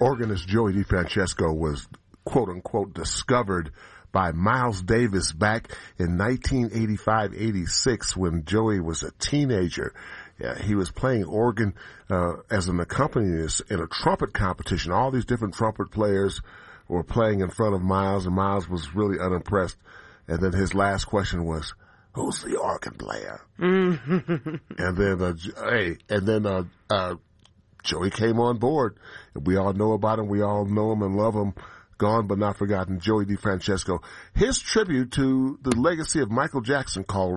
Organist Joey DeFrancesco was quote-unquote discovered by Miles Davis back in 1985-86 when Joey was a teenager. He was playing organ as an accompanist in a trumpet competition. All these different trumpet players were playing in front of Miles, and Miles was really unimpressed. And then his last question was, "Who's the organ player?" And then Joey came on board. We all know about him. We all know him and love him. Gone but not forgotten, Joey DeFrancesco. His tribute to the legacy of Michael Jackson called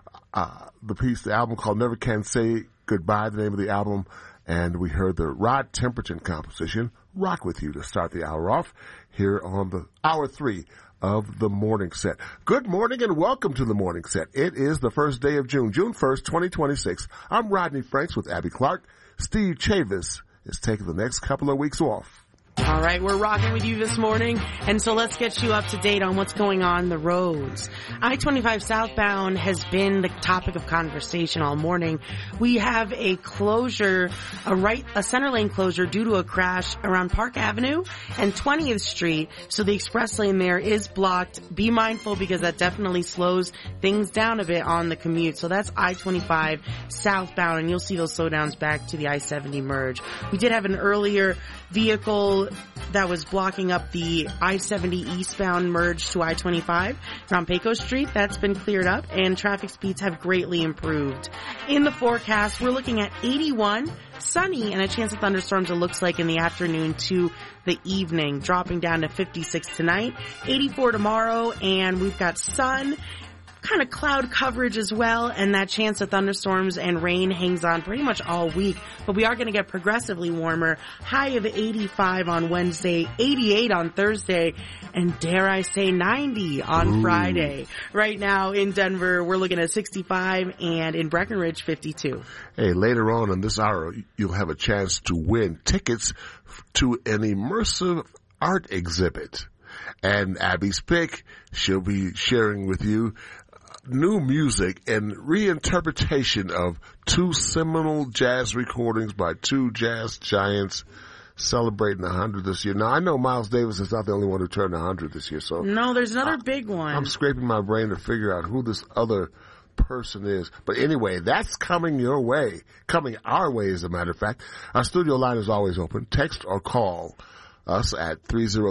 the album called Never Can Say Goodbye, the name of the album. And we heard the Rod Temperton composition, Rock With You, to start the hour off here on the hour 3 of the Morning Set. Good morning and welcome to the Morning Set. It is the first day of June, June 1st, 2026. I'm Rodney Franks with Abby Clark. Steve Chavis is taking the next couple of weeks off. All right, we're rocking with you this morning, and so let's get you up to date on what's going on the roads. I-25 southbound has been the topic of conversation all morning. We have a closure, a center lane closure due to a crash around Park Avenue and 20th Street, so the express lane there is blocked. Be mindful because that definitely slows things down a bit on the commute. So that's I-25 southbound, and you'll see those slowdowns back to the I-70 merge. We did have an earlier vehicle that was blocking up the I-70 eastbound merge to I-25 around Pecos Street. That's been cleared up and traffic speeds have greatly improved. In the forecast, we're looking at 81, sunny, and a chance of thunderstorms, it looks like, in the afternoon to the evening, dropping down to 56 tonight, 84 tomorrow, and we've got sun, kind of cloud coverage as well, and that chance of thunderstorms and rain hangs on pretty much all week. But we are going to get progressively warmer. High of 85 on Wednesday, 88 on Thursday, and dare I say 90 on Friday. Right now in Denver, we're looking at 65, and in Breckenridge, 52. Hey, later on in this hour, you'll have a chance to win tickets to an immersive art exhibit. And Abby's pick, she'll be sharing with you new music and reinterpretation of two seminal jazz recordings by two jazz giants celebrating 100 this year. Now, I know Miles Davis is not the only one who turned 100 this year, so no, there's another big one. I'm scraping my brain to figure out who this other person is. But anyway, that's coming your way. Coming our way, as a matter of fact. Our studio line is always open. Text or call us at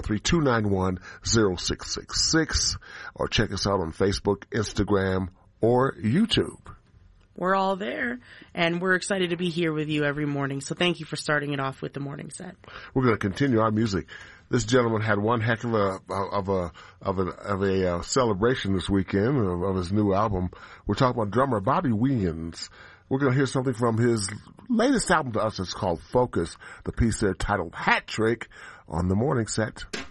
303-291-0666 or check us out on Facebook, Instagram, or YouTube. We're all there, and we're excited to be here with you every morning. So thank you for starting it off with the Morning Set. We're going to continue our music. This gentleman had one heck of a celebration this weekend of his new album. We're talking about drummer Bobby Williams. We're going to hear something from his latest album to us. It's called Focus. The piece there titled Hat Trick on the Morning Set.